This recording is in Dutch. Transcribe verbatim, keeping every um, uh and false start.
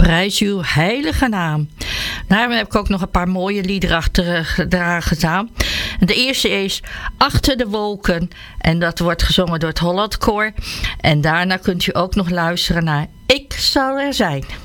prijs uw heilige naam. Daarom heb ik ook nog een paar mooie liederen achteraan gedaan. De eerste is Achter de wolken. En dat wordt gezongen door het Holland Koor. En daarna kunt u ook nog luisteren naar Ik zal er zijn.